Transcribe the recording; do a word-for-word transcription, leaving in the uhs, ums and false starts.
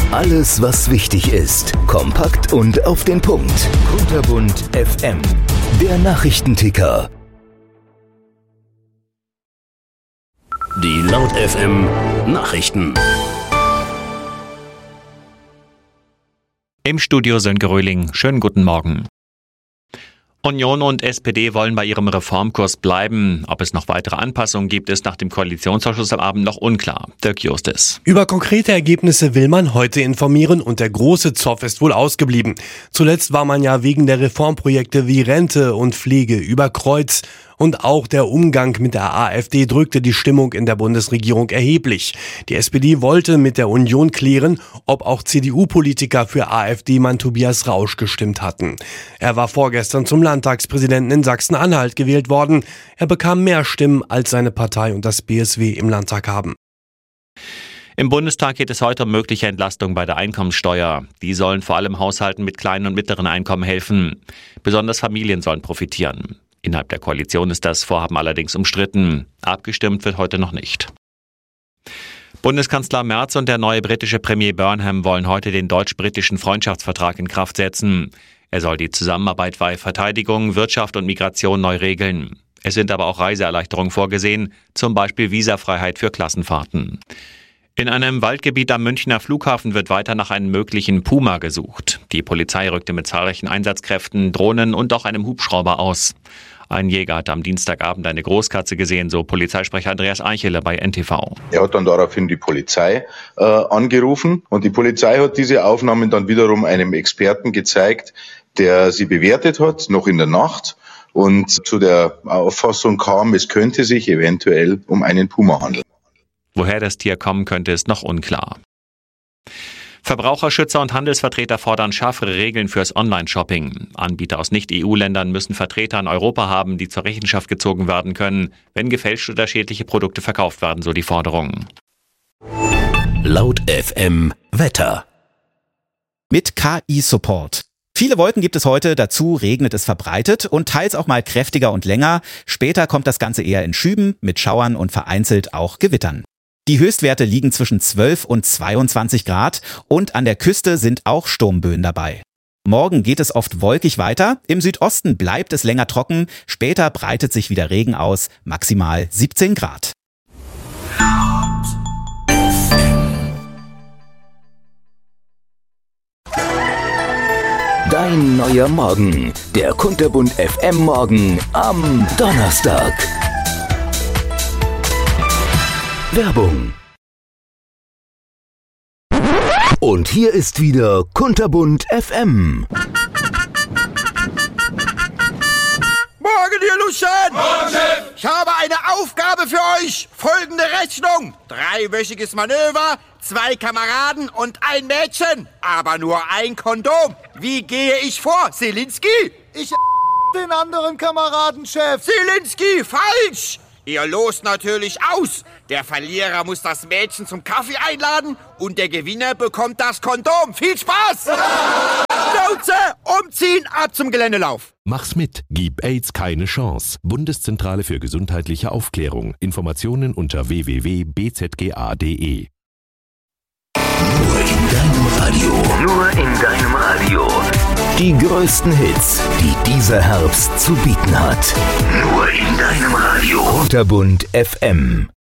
Alles, was wichtig ist. Kompakt und auf den Punkt. Kunterbund F M. Der Nachrichtenticker. Die Laut F M Nachrichten. Im Studio Sönke Röhling. Schönen guten Morgen. Union und S P D wollen bei ihrem Reformkurs bleiben. Ob es noch weitere Anpassungen gibt, ist nach dem Koalitionsausschuss am Abend noch unklar. Dirk Justis. Über konkrete Ergebnisse will man heute informieren und der große Zoff ist wohl ausgeblieben. Zuletzt war man ja wegen der Reformprojekte wie Rente und Pflege über Kreuz. Und auch der Umgang mit der AfD drückte die Stimmung in der Bundesregierung erheblich. Die S P D wollte mit der Union klären, ob auch C D U-Politiker für AfD-Mann Tobias Rausch gestimmt hatten. Er war vorgestern zum Landtagspräsidenten in Sachsen-Anhalt gewählt worden. Er bekam mehr Stimmen, als seine Partei und das B S W im Landtag haben. Im Bundestag geht es heute um mögliche Entlastung bei der Einkommenssteuer. Die sollen vor allem Haushalten mit kleinen und mittleren Einkommen helfen. Besonders Familien sollen profitieren. Innerhalb der Koalition ist das Vorhaben allerdings umstritten. Abgestimmt wird heute noch nicht. Bundeskanzler Merz und der neue britische Premier Burnham wollen heute den deutsch-britischen Freundschaftsvertrag in Kraft setzen. Er soll die Zusammenarbeit bei Verteidigung, Wirtschaft und Migration neu regeln. Es sind aber auch Reiseerleichterungen vorgesehen, zum Beispiel Visafreiheit für Klassenfahrten. In einem Waldgebiet am Münchner Flughafen wird weiter nach einem möglichen Puma gesucht. Die Polizei rückte mit zahlreichen Einsatzkräften, Drohnen und auch einem Hubschrauber aus. Ein Jäger hat am Dienstagabend eine Großkatze gesehen, so Polizeisprecher Andreas Eichele bei N T V. Er hat dann daraufhin die Polizei äh, angerufen und die Polizei hat diese Aufnahmen dann wiederum einem Experten gezeigt, der sie bewertet hat, noch in der Nacht, und zu der Auffassung kam, es könnte sich eventuell um einen Puma handeln. Woher das Tier kommen könnte, ist noch unklar. Verbraucherschützer und Handelsvertreter fordern schärfere Regeln fürs Online-Shopping. Anbieter aus Nicht-E U-Ländern müssen Vertreter in Europa haben, die zur Rechenschaft gezogen werden können, wenn gefälschte oder schädliche Produkte verkauft werden, so die Forderung. Laut F M Wetter. Mit K I-Support. Viele Wolken gibt es heute, dazu regnet es verbreitet und teils auch mal kräftiger und länger. Später kommt das Ganze eher in Schüben mit Schauern und vereinzelt auch Gewittern. Die Höchstwerte liegen zwischen zwölf und zweiundzwanzig Grad und an der Küste sind auch Sturmböen dabei. Morgen geht es oft wolkig weiter, im Südosten bleibt es länger trocken, später breitet sich wieder Regen aus, maximal siebzehn Grad. Dein neuer Morgen. Der Kunterbund F M Morgen am Donnerstag. Werbung. Und hier ist wieder Kunterbund F M. Morgen, ihr Luschen! Morgen, Chef! Ich habe eine Aufgabe für euch. Folgende Rechnung. Dreiwöchiges Manöver, zwei Kameraden und ein Mädchen. Aber nur ein Kondom. Wie gehe ich vor, Selinski? Ich den anderen Kameraden, Chef. Selinski, falsch! Ihr lost natürlich aus. Der Verlierer muss das Mädchen zum Kaffee einladen und der Gewinner bekommt das Kondom. Viel Spaß! Schnauze, umziehen, ab zum Geländelauf. Mach's mit. Gib AIDS keine Chance. Bundeszentrale für gesundheitliche Aufklärung. Informationen unter w w w punkt b z g a punkt d e. Nur in deinem Radio. Nur in deinem Radio. Die größten Hits, die dieser Herbst zu bieten hat. Nur in deinem Radio. Kunterbund F M.